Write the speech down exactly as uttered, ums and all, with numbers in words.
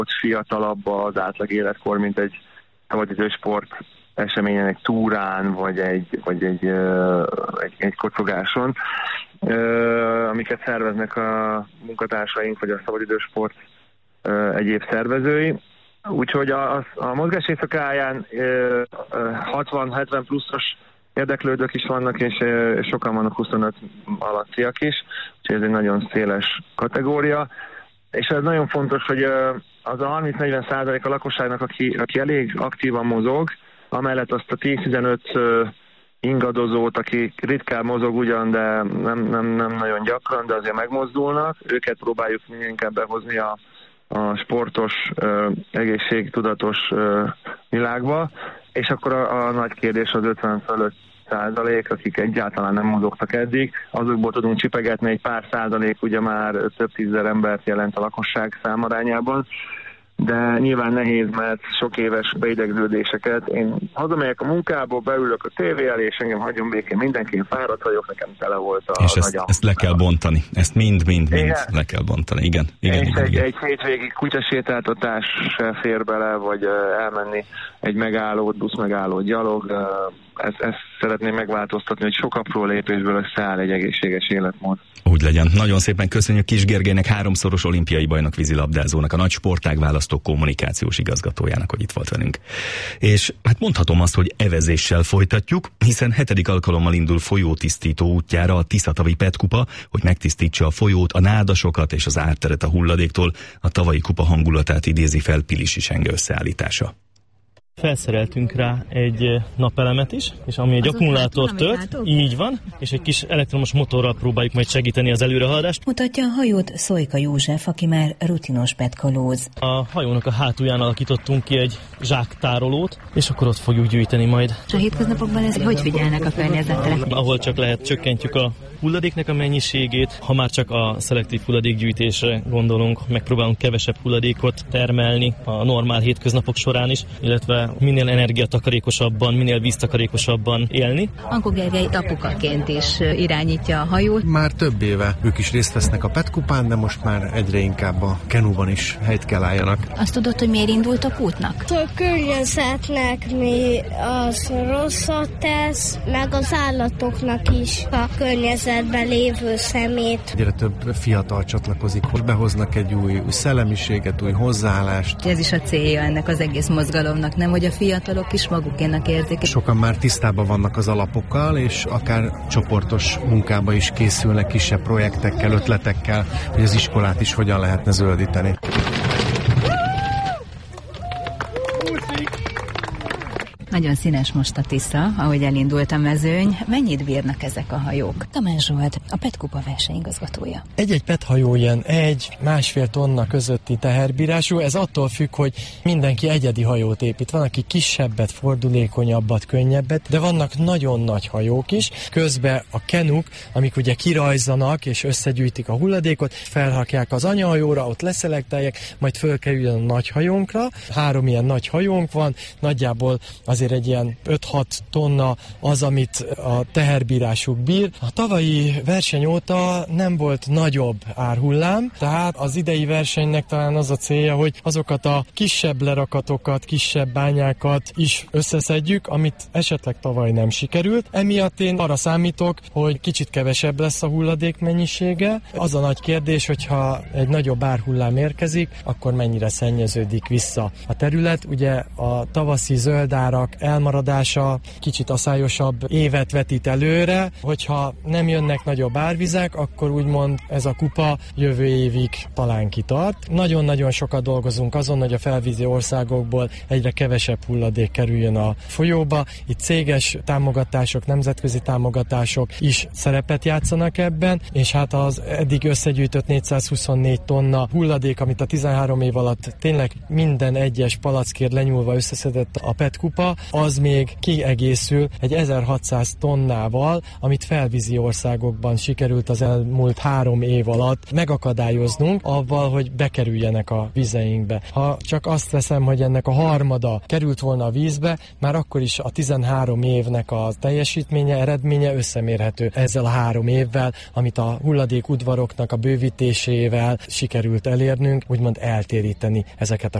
ott fiatalabb az átlag életkor, mint egy szabadidősport eseményen, egy túrán, vagy egy, vagy egy, egy, egy kocogáson, amiket szerveznek a munkatársaink, vagy a szabadidősport egyéb szervezői. Úgyhogy a, a, a mozgás éjszakáján hatvan-hetven pluszos érdeklődők is vannak, és sokan vannak huszonöt alattiak is, úgyhogy ez egy nagyon széles kategória. És ez nagyon fontos, hogy az a harminc-negyven százalék a lakosságnak, aki, aki elég aktívan mozog, amellett azt a tíz-tizenöt ingadozót, akik ritkán mozog ugyan, de nem, nem, nem nagyon gyakran, de azért megmozdulnak, őket próbáljuk minél inkább behozni a, a sportos, egészségtudatos világba, és akkor a, a nagy kérdés az ötven fölött százalék, akik egyáltalán nem mozogtak eddig, azokból tudunk csipegetni, egy pár százalék ugye már több tízezer embert jelent a lakosság számarányában, de nyilván nehéz, mert sok éves beidegződéseket. Én hazamegyek a munkából, beülök a tévé elé, és engem hagyjon békén, mindenki fáradt vagyok, nekem tele volt a és ezt, ezt le kell bontani, ezt mind-mind-mind le kell bontani, igen. igen, és igen, egy, igen. egy hétvégi kutyasétáltatás se fér bele, vagy elmenni egy megállót, buszmegállót, gyalog, ezt, ezt szeretném megváltoztatni, hogy sok apró lépésből összeáll egy egészséges életmód. Úgy legyen. Nagyon szépen köszönjük Kis Gergelynek, háromszoros olimpiai bajnok vízilabdázónak, a nagy sportág választó kommunikációs igazgatójának, hogy itt volt velünk. És hát mondhatom azt, hogy evezéssel folytatjuk, hiszen hetedik alkalommal indul folyótisztító útjára a Tiszatavi Petkupa, hogy megtisztítsa a folyót, a nádasokat és az árteret a hulladéktól. A tavalyi kupa hangulatát idézi fel Pilisi Senge összeállítása. Felszereltünk rá egy napelemet is, és ami egy akkumulátort tölt, így van, és egy kis elektromos motorral próbáljuk majd segíteni az előrehaladást. Mutatja a hajót Szojka József, aki már rutinos petkalóz. A hajónak a hátulján alakítottunk ki egy zsáktárolót, és akkor ott fogjuk gyűjteni majd. A hétköznapokban ez hogy figyelnek a környezetre? Ahol csak lehet, csökkentjük a hulladéknek a mennyiségét, ha már csak a szelektív hulladékgyűjtésre gondolunk, megpróbálunk kevesebb hulladékot termelni a normál hétköznapok során is, illetve minél energiatakarékosabban, minél víztakarékosabban élni. Ankó Gergely apukaként is irányítja a hajót. Már több éve ők is részt vesznek a Petkupán, de most már egyre inkább a kenúban is helyt kell álljanak. Azt tudod, hogy miért indultak útnak? A környezetnek mi az rosszat tesz, meg az állatoknak is a környezetben lévő szemét. Egyre több fiatal csatlakozik, hogy behoznak egy új, új szellemiséget, új hozzáállást. Ez is a célja ennek az egész mozgalomnak, nem, hogy a fiatalok is magukénak érzik. Sokan már tisztában vannak az alapokkal, és akár csoportos munkába is készülnek kisebb projektekkel, ötletekkel, hogy az iskolát is hogyan lehetne zöldíteni. Nagyon színes most a Tisza, ahogy elindult a mezőny. Mennyit bírnak ezek a hajók? Tamás Zsolt, a Petkupa versenyigazgatója. Egy-egy pethajó ilyen egy-másfél tonna közötti teherbírású, ez attól függ, hogy mindenki egyedi hajót épít. Van, aki kisebbet, fordulékonyabbat, könnyebbet, de vannak nagyon nagy hajók is. Közben a kenuk, amik ugye kirajzanak és összegyűjtik a hulladékot, felrakják az anyahajóra, ott leszelektálják, majd fölkerüljön a nagy hajónkra. Három ilyen nagy hajónk van, nagyjából az azért egy ilyen öt-hat tonna az, amit a teherbírásuk bír. A tavalyi verseny óta nem volt nagyobb árhullám, tehát az idei versenynek talán az a célja, hogy azokat a kisebb lerakatokat, kisebb bányákat is összeszedjük, amit esetleg tavaly nem sikerült. Emiatt én arra számítok, hogy kicsit kevesebb lesz a hulladék mennyisége. Az a nagy kérdés, hogyha egy nagyobb árhullám érkezik, akkor mennyire szennyeződik vissza a terület. Ugye a tavaszi zöldárak elmaradása kicsit aszályosabb évet vetít előre, hogyha nem jönnek nagyobb árvizek, akkor úgymond ez a kupa jövő évig talán kitart. Nagyon-nagyon sokat dolgozunk azon, hogy a felvízi országokból egyre kevesebb hulladék kerüljön a folyóba. Itt céges támogatások, nemzetközi támogatások is szerepet játszanak ebben, és hát az eddig összegyűjtött négyszázhuszonnégy tonna hulladék, amit a tizenhárom év alatt tényleg minden egyes palackért lenyúlva összeszedett a Petkupa, az még kiegészül egy ezerhatszáz tonnával, amit felvízi országokban sikerült az elmúlt három év alatt megakadályoznunk, avval, hogy bekerüljenek a vizeinkbe. Ha csak azt veszem, hogy ennek a harmada került volna a vízbe, már akkor is a tizenhárom évnek a teljesítménye, eredménye összemérhető ezzel a három évvel, amit a hulladékudvaroknak a bővítésével sikerült elérnünk, úgymond eltéríteni ezeket a